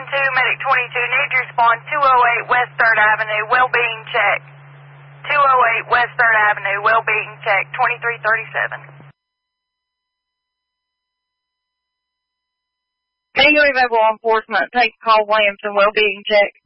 Medic 22, need to respond 208 West 3rd Avenue, well-being check. 208 West 3rd Avenue, well-being check, 2337. Manually available law enforcement, take call Williamson, well-being check.